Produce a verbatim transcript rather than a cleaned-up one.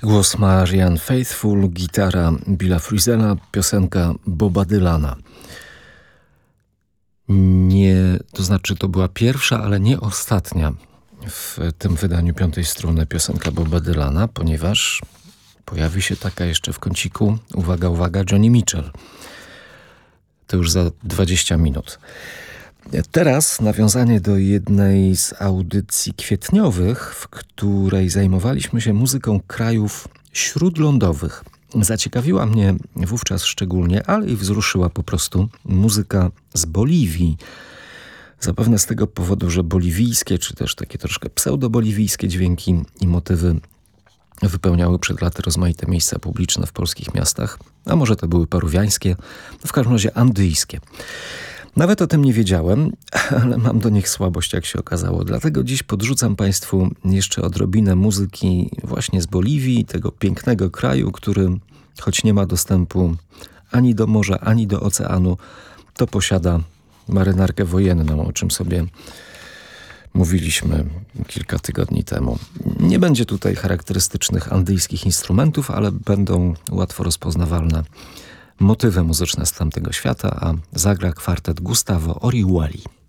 Głos Marianne Faithfull, gitara Billa Frisella, piosenka Boba Dylana. Nie, to znaczy to była pierwsza, ale nie ostatnia w tym wydaniu piątej struny piosenka Boba Dylana, ponieważ pojawi się taka jeszcze w kąciku, uwaga, uwaga, Joni Mitchell. To już za dwadzieścia minut. Teraz nawiązanie do jednej z audycji kwietniowych, w której zajmowaliśmy się muzyką krajów śródlądowych. Zaciekawiła mnie wówczas szczególnie, ale i wzruszyła po prostu muzyka z Boliwii. Zapewne z tego powodu, że boliwijskie, czy też takie troszkę pseudoboliwijskie dźwięki i motywy wypełniały przed laty rozmaite miejsca publiczne w polskich miastach, a może to były peruwiańskie, w każdym razie andyjskie. Nawet o tym nie wiedziałem, ale mam do nich słabość, jak się okazało. Dlatego dziś podrzucam Państwu jeszcze odrobinę muzyki właśnie z Boliwii, tego pięknego kraju, który choć nie ma dostępu ani do morza, ani do oceanu, to posiada marynarkę wojenną, o czym sobie mówiliśmy kilka tygodni temu. Nie będzie tutaj charakterystycznych andyjskich instrumentów, ale będą łatwo rozpoznawalne motywy muzyczne z tamtego świata, a zagra kwartet Gustavo Orihueli.